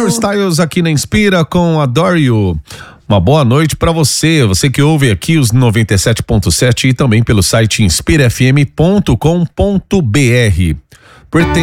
Styles aqui na Inspira com Adore You. Uma boa noite para você que ouve aqui os 97.7 e também pelo site inspirafm.com.br.